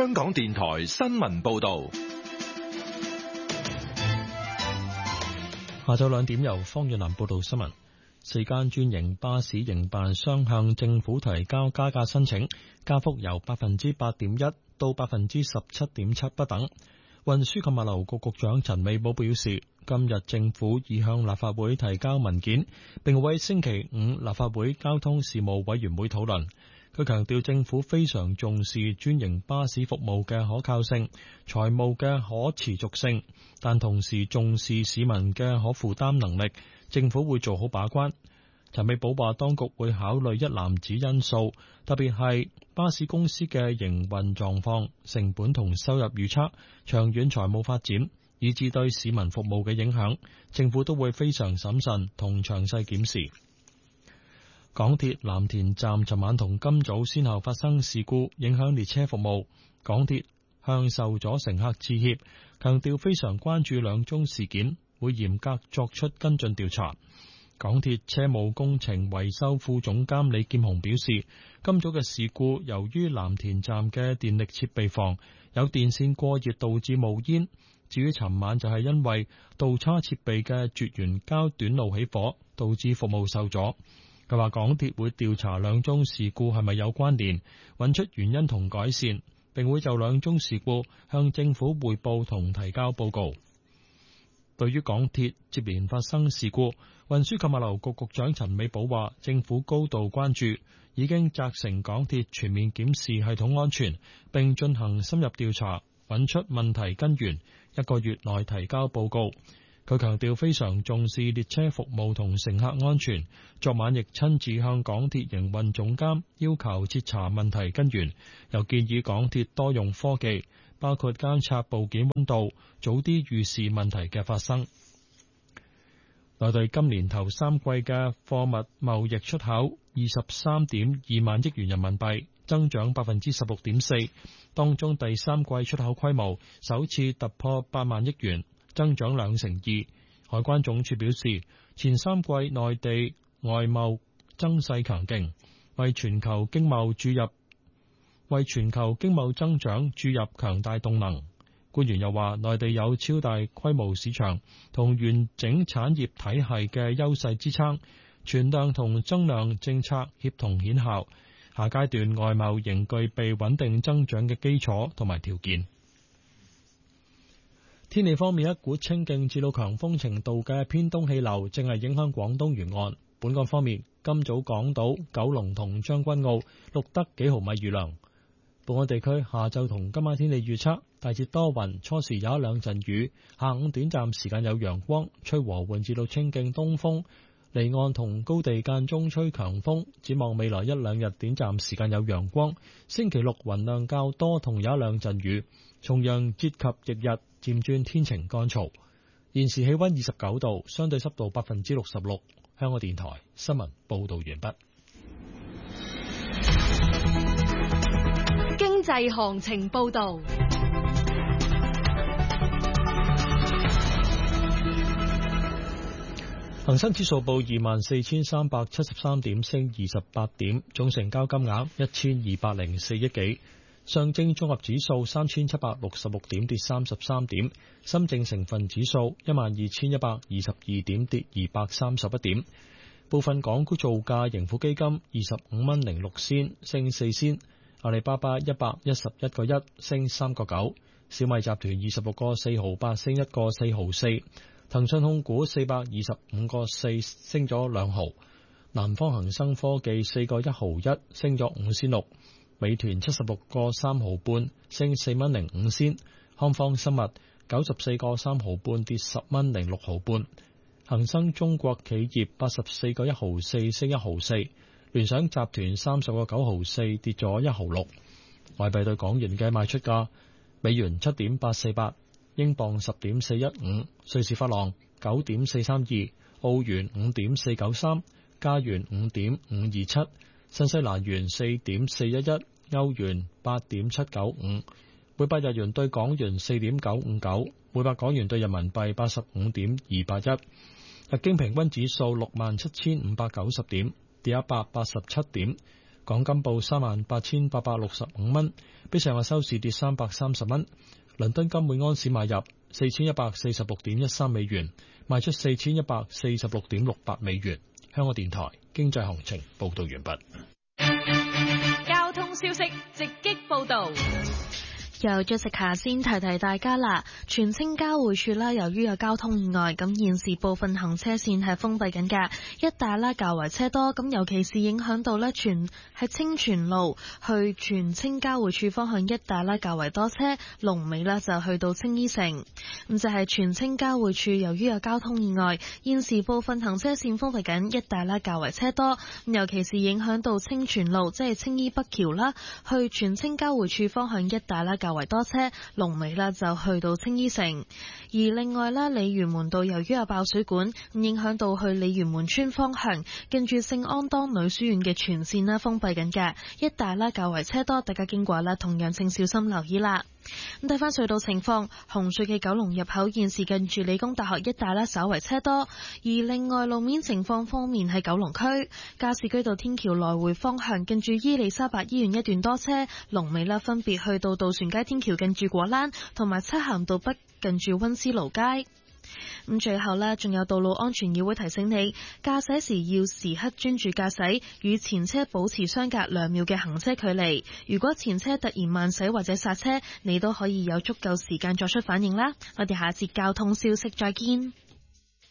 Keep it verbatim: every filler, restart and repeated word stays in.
香港電台新聞報道。 下晝兩點由方遠南報道新聞。四間專營巴士營辦商向政府提交加價申請，加幅由百分之八點一到百分之十七點七不等。運輸及物流局局長陳美寶表示，今日政府已向立法會提交文件，並會星期五立法會交通事務委員會討論。佢強調政府非常重視專營巴士服務嘅可靠性、財務嘅可持續性，但同時重視市民嘅可負擔能力，政府會做好把關。陳美寶話，當局會考慮一籃子因素，特別係巴士公司嘅營運狀況、成本同收入預測、長遠財務發展，以至對市民服務嘅影響，政府都會非常審慎同詳細檢視。港鐵藍田站尋晚同今早先後發生事故，影響列車服務。港鐵向受阻乘客致歉，強調非常關注兩宗事件，會嚴格作出跟進調查。港鐵車務工程維修副總監李劍雄表示，今早嘅事故由於藍田站嘅電力設備房有電線過熱導致冒煙，至於尋晚就係因為導叉設備嘅絕緣膠短路起火，導致服務受阻。佢話港鐵會調查兩宗事故係咪有關聯，揾出原因同改善，並會就兩宗事故向政府匯報同提交報告。對於港鐵接連發生事故，運輸及物流局局長陳美寶話，政府高度關注，已經責成港鐵全面檢視系統安全，並進行深入調查，揾出問題根源，一個月內提交報告。佢強調非常重視列車服務同乘客安全，昨晚亦親自向港鐵營運總監要求徹查問題根源，又建議港鐵多用科技，包括監察部件溫度，早啲預示問題嘅發生。內地今年頭三季嘅貨物貿易出口二十三點二萬億元人民幣，增長百分之十六點四，當中第三季出口規模首次突破八萬億元，增長兩成二。海關總署表示，前三季內地外貿增勢強勁，為全球經貿注入為全球經貿增長注入強大動能。官員又話，內地有超大規模市場同完整產業體系嘅優勢支撐，存量同增量政策協同顯效，下階段外貿仍具備穩定增長嘅基礎同埋條件。天氣方面，一股清勁至到強風程度嘅偏東氣流正係影響廣東沿岸。本港方面，今早港島、九龍同將軍澳錄得幾毫米雨量。本港地區下晝同今晚天氣預測，大致多雲，初時有一兩陣雨，下午短暫時間有陽光，吹和緩至到清勁東風，離岸同高地間中吹強風。展望未來一兩日短暫時間有陽光，星期六雲量較多，同有一兩陣雨，重陽節及翌日漸轉天晴乾燥。現時氣溫二十九度，相對濕度百分之六十六。香港電台新聞報道完畢。 經濟行情報道。 恒生指數報二萬四千三百七十三點，升二十八點，總成交金額一千二百零四億幾。上證綜合指數三千七百六十六點，跌三十三點。深證成分指數一萬二千一百二十二點，跌二百三十一點。部分港股造價，盈富基金二十五蚊零六仙，升四仙。阿里巴巴一百一十一個一，升三個九。小米集團二十六個四毫八，升一個四毫四。騰訊控股四百二十五個四，升咗兩毫。南方恒生科技四個一毫一，升咗五仙六。美團七十六個三毫半，升四蚊零五仙。康方生物九十四個三毫半，跌十蚊零六毫半。恒生中國企業八十四個一毫四，升一毫四。聯想集團三十個九毫四，跌咗一毫六。外幣對港元嘅賣出價：美元七點八四八，英鎊十點四一五，瑞士法郎九點四三二，澳元五點四九三，加元五點五二七，新西蘭元四點四一一，歐元八點七九五，每百日元對港元四點九五九，每百港元對人民幣八十五點二八一。日經平均指數六萬七千五百九十點，跌一百八十七點。 港金報三萬八千八百六十五蚊，比上日收市跌三百三十蚊。倫敦金每安士買入四千一百四十六點一三美元，賣出四千一百四十六點六八美元。香港電台經濟行情報道完畢。 交通消息直擊報道。 由 Jessica 先提提大家啦，荃青交匯處啦，由於有交通意外，咁現時部分行車線係封閉緊㗎，一帶啦較為車多，咁尤其是影響到咧荃喺清泉路去荃青交匯處方向一帶啦較為多車，龍尾啦就去到青衣城。咁就係荃青交匯處，由於有交通意外，現時部分行車線封閉緊，一帶啦較為車多，咁尤其是影響到清泉路，即係青衣北橋啦，去荃青交匯處方向一帶啦較為多車，龍尾啦就去到青衣城。而另外啦，鯉魚門道由於有爆水管，影響到去鯉魚門村方向，近住聖安當女書院嘅全線啦封閉緊嘅，一帶啦較為車多，大家經過啦同樣請小心留意啦。咁睇翻隧道情況，紅隧嘅九龍入口現時近住理工大學一帶啦稍為車多，而另外路面情況方面喺九龍區加士居道天橋來回方向，近住伊利沙伯醫院一段多車，龍尾啦分別去到渡船街天橋近住果欄，同埋漆咸道北近住溫思勞街。咁最後呢，仲有道路安全議會提醒你，駕駛時要時刻專注駕駛，與前車保持相隔兩秒嘅行車距離。如果前車突然慢駛或者剎車，你都可以有足夠時間作出反應啦。我哋下一節交通消息再見。